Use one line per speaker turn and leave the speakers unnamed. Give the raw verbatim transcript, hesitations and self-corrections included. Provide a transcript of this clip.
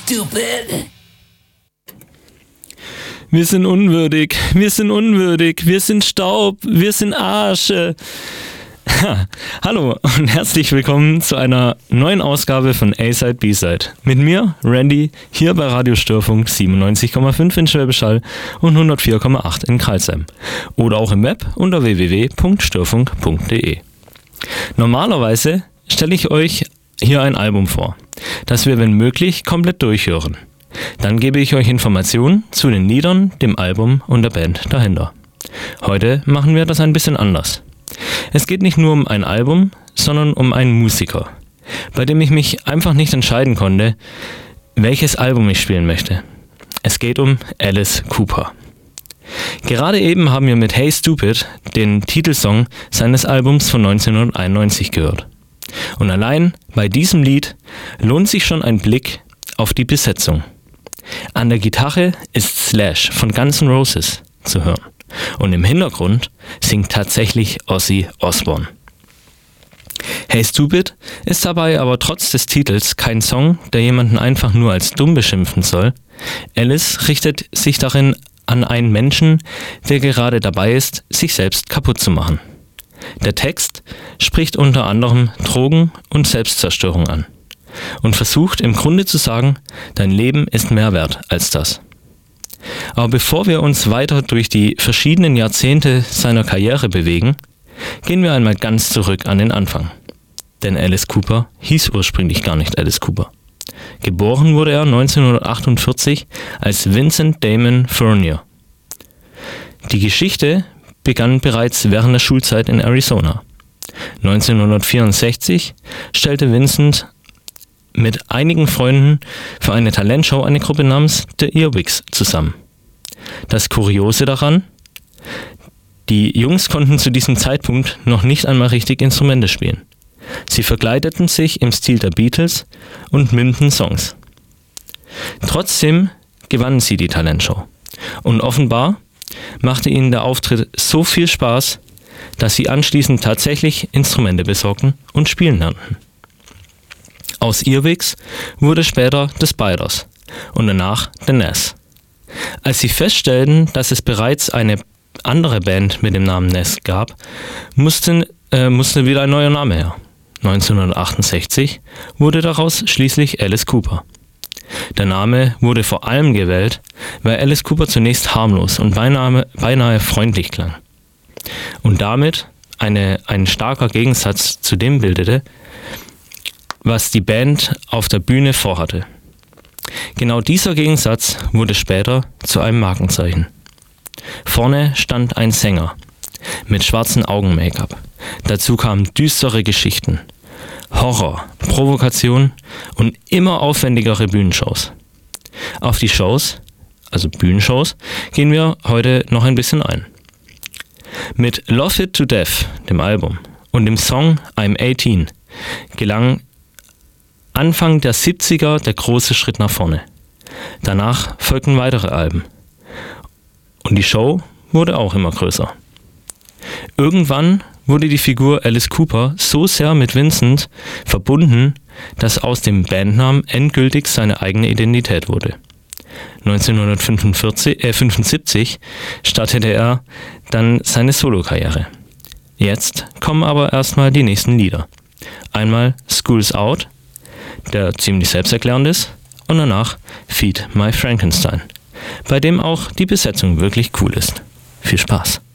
stupid.
Wir sind unwürdig, wir sind unwürdig, wir sind Staub, wir sind Arsch. Ha, hallo und herzlich willkommen zu einer neuen Ausgabe von A-Side, B-Side. Mit mir, Randy, hier bei Radio Störfunk siebenundneunzig Komma fünf in Schwäbisch Hall und hundertvier Komma acht in Crailsheim. Oder auch im Web unter w w w punkt störfunk punkt d e. Normalerweise stelle ich euch hier ein Album vor, das wir, wenn möglich, komplett durchhören. Dann gebe ich euch Informationen zu den Liedern, dem Album und der Band dahinter. Heute machen wir das ein bisschen anders. Es geht nicht nur um ein Album, sondern um einen Musiker, bei dem ich mich einfach nicht entscheiden konnte, welches Album ich spielen möchte. Es geht um Alice Cooper. Gerade eben haben wir mit Hey Stupid den Titelsong seines Albums von neunzehnhunderteinundneunzig gehört. Und allein bei diesem Lied lohnt sich schon ein Blick auf die Besetzung. An der Gitarre ist Slash von Guns N' Roses zu hören. Und im Hintergrund singt tatsächlich Ozzy Osbourne. Hey Stupid ist dabei aber trotz des Titels kein Song, der jemanden einfach nur als dumm beschimpfen soll. Alice richtet sich darin an einen Menschen, der gerade dabei ist, sich selbst kaputt zu machen. Der Text spricht unter anderem Drogen und Selbstzerstörung an und versucht im Grunde zu sagen, dein Leben ist mehr wert als das. Aber bevor wir uns weiter durch die verschiedenen Jahrzehnte seiner Karriere bewegen, gehen wir einmal ganz zurück an den Anfang. Denn Alice Cooper hieß ursprünglich gar nicht Alice Cooper. Geboren wurde er neunzehnhundertachtundvierzig als Vincent Damon Fournier. Die Geschichte begann bereits während der Schulzeit in Arizona. neunzehnhundertvierundsechzig stellte Vincent mit einigen Freunden für eine Talentshow eine Gruppe namens The Earwigs zusammen. Das Kuriose daran: Die Jungs konnten zu diesem Zeitpunkt noch nicht einmal richtig Instrumente spielen. Sie verkleideten sich im Stil der Beatles und mimten Songs. Trotzdem gewannen sie die Talentshow und offenbar machte ihnen der Auftritt so viel Spaß, dass sie anschließend tatsächlich Instrumente besorgten und spielen lernten. Aus Earwigs wurde später The Spiders und danach The Nas. Als sie feststellten, dass es bereits eine andere Band mit dem Namen Nas gab, mussten, äh, musste wieder ein neuer Name her. neunzehnhundertachtundsechzig wurde daraus schließlich Alice Cooper. Der Name wurde vor allem gewählt, weil Alice Cooper zunächst harmlos und beinahe, beinahe freundlich klang und damit eine, ein starker Gegensatz zu dem bildete, was die Band auf der Bühne vorhatte. Genau dieser Gegensatz wurde später zu einem Markenzeichen. Vorne stand ein Sänger mit schwarzen Augen-Make-up. Dazu kamen düstere Geschichten, Horror, Provokation und immer aufwendigere Bühnenshows. Auf die Shows, also Bühnenshows, gehen wir heute noch ein bisschen ein. Mit Love It to Death, dem Album, und dem Song I'm achtzehn gelang Anfang der siebziger der große Schritt nach vorne. Danach folgten weitere Alben. Und die Show wurde auch immer größer. Irgendwann wurde die Figur Alice Cooper so sehr mit Vincent verbunden, dass aus dem Bandnamen endgültig seine eigene Identität wurde. neunzehnhundertfünfundsiebzig startete er dann seine Solokarriere. Jetzt kommen aber erstmal die nächsten Lieder. Einmal School's Out, der ziemlich selbsterklärend ist, und danach Feed My Frankenstein, bei dem auch die Besetzung wirklich cool ist. Viel Spaß!